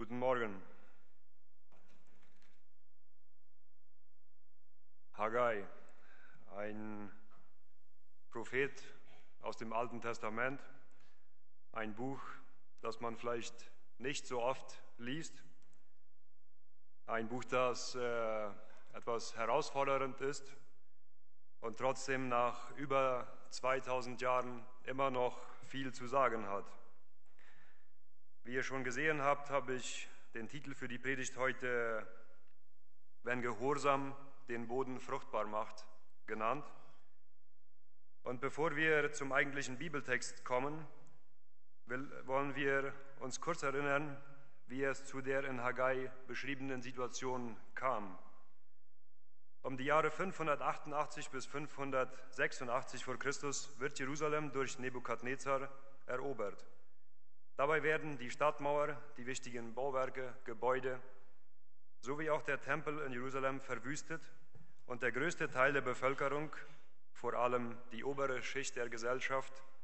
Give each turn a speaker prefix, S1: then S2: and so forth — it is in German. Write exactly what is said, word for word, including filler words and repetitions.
S1: Guten Morgen. Haggai, ein Prophet aus dem Alten Testament, ein Buch, das man vielleicht nicht so oft liest, ein Buch, das äh, etwas herausfordernd ist und trotzdem nach über zweitausend Jahren immer noch viel zu sagen hat. Wie ihr schon gesehen habt, habe ich den Titel für die Predigt heute "Wenn Gehorsam den Boden fruchtbar macht" genannt. Und bevor wir zum eigentlichen Bibeltext kommen, will, wollen wir uns kurz erinnern, wie es zu der in Haggai beschriebenen Situation kam. Um die Jahre fünfhundertachtundachtzig bis fünfhundertsechsundachtzig vor Christus wird Jerusalem durch Nebukadnezar erobert. Dabei werden die Stadtmauer, die wichtigen Bauwerke, Gebäude sowie auch der Tempel in Jerusalem verwüstet und der größte Teil der Bevölkerung, vor allem die obere Schicht der Gesellschaft,